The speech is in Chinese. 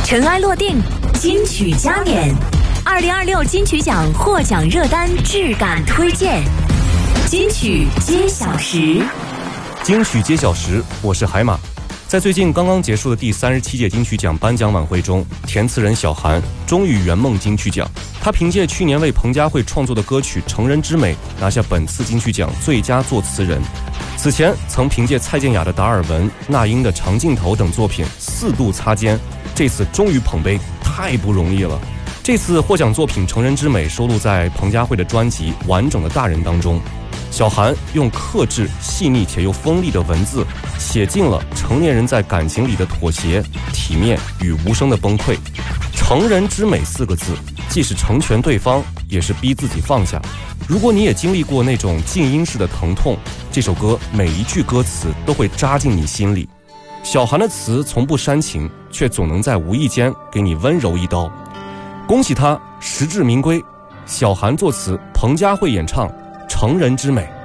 尘埃落定，金曲加冕，2026金曲奖获奖热单质感推荐，金曲揭晓时。 金曲揭晓时，我是海马。在最近刚刚结束的第37届金曲奖颁奖晚会中，填词人小韩终于圆梦金曲奖。他凭借去年为彭佳慧创作的歌曲《成人之美》拿下本次金曲奖最佳作词人。此前曾凭借蔡健雅的《达尔文》、那英的《长镜头》等作品4度擦肩，这次终于捧杯，太不容易了。这次获奖作品《成人之美》收录在彭佳慧的专辑《完整的大人》当中。小韩用克制、细腻且又锋利的文字，写尽了成年人在感情里的妥协、体面与无声的崩溃。成人之美4个字，既是成全对方，也是逼自己放下。如果你也经历过那种静音式的疼痛，这首歌每一句歌词都会扎进你心里。小韩的词从不煽情，却总能在无意间给你温柔一刀。恭喜他实至名归。小韩作词，彭佳慧演唱，成人之美。